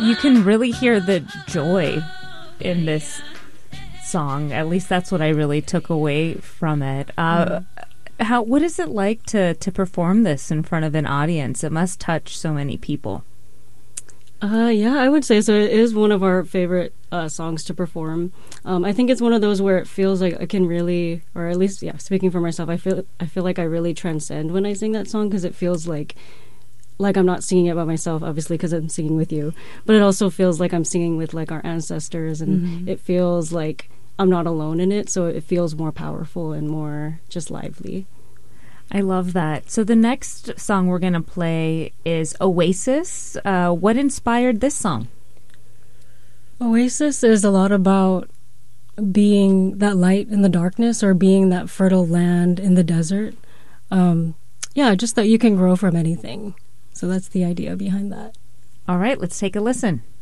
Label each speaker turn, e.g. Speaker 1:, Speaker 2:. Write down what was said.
Speaker 1: You can really hear the joy in this song. At least that's what I really took away from it. What is it like to perform this in front of an audience? It must touch so many people.
Speaker 2: Yeah, I would say so. It is one of our favorite songs to perform. I think it's one of those where it feels like I can really, or at least, yeah, speaking for myself, I feel like I really transcend when I sing that song, because it feels like I'm not singing it by myself, obviously, because I'm singing with you, but it also feels like I'm singing with like our ancestors, and it feels like I'm not alone in it, so it feels more powerful and more just lively.
Speaker 1: I love that. So the next song we're going to play is Oasis. What inspired this song?
Speaker 3: Oasis is a lot about being that light in the darkness, or being that fertile land in the desert. Yeah, just that you can grow from anything. So that's the idea behind that.
Speaker 1: All right, let's take a listen.